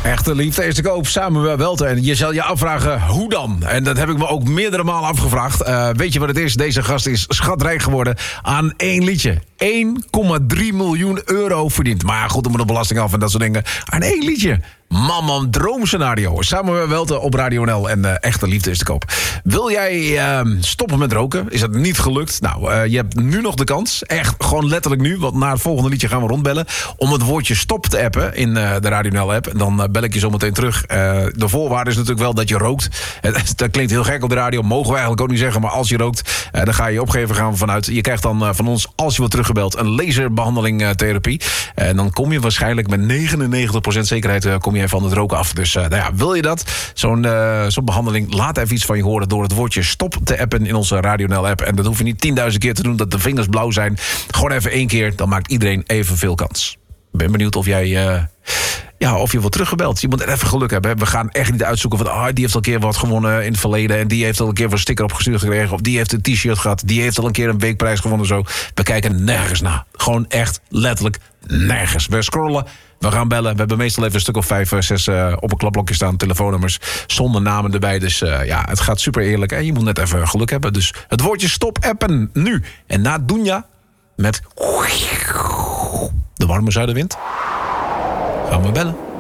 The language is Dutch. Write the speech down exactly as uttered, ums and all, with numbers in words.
Echte liefde is te koop, Samuel Welte. En je zal je afvragen, hoe dan? En dat heb ik me ook meerdere malen afgevraagd. Uh, weet je wat het is? Deze gast is schatrijk geworden aan één liedje. één komma drie miljoen euro verdiend. Maar goed, er moet nog belasting af en dat soort dingen. Aan één liedje. Man, man, droomscenario. Samuel Welte op Radio N L en uh, Echte liefde is te koop. Wil jij uh, stoppen met roken? Is dat niet gelukt? Nou, uh, je hebt nu nog de kans. Echt, gewoon letterlijk nu. Want na het volgende liedje gaan we rondbellen. Om het woordje stop te appen in uh, de Radio N L app. En dan uh, bel ik je zo meteen terug. Uh, de voorwaarde is natuurlijk wel dat je rookt. Uh, dat klinkt heel gek op de radio. Mogen we eigenlijk ook niet zeggen. Maar als je rookt, uh, dan ga je je opgeven gaan we vanuit. Je krijgt dan uh, van ons, als je wordt teruggebeld, een laserbehandeling uh, therapie. Uh, en dan kom je waarschijnlijk met negenennegentig procent zekerheid uh, kom je van het roken af. Dus uh, nou ja, wil je dat? Zo'n, uh, zo'n behandeling, laat even iets van je horen door het woordje stop te appen in onze Radio N L app. En dat hoef je niet tienduizend keer te doen, dat de vingers blauw zijn. Gewoon even één keer, dan maakt iedereen evenveel kans. Ik ben benieuwd of jij... Uh, Ja, of je wordt teruggebeld. Je moet even geluk hebben. We gaan echt niet uitzoeken van... Ah, die heeft al een keer wat gewonnen in het verleden... en die heeft al een keer een sticker opgestuurd gekregen... of die heeft een t-shirt gehad... die heeft al een keer een weekprijs gewonnen. Zo. We kijken nergens naar. Gewoon echt letterlijk nergens. We scrollen, we gaan bellen. We hebben meestal even een stuk of vijf, zes uh, op een klapblokje staan... telefoonnummers, zonder namen erbij. Dus uh, ja, het gaat super eerlijk. En je moet net even geluk hebben. Dus het woordje stop appen nu. En na Dunja met... de warme zuidenwind... gaan we bellen.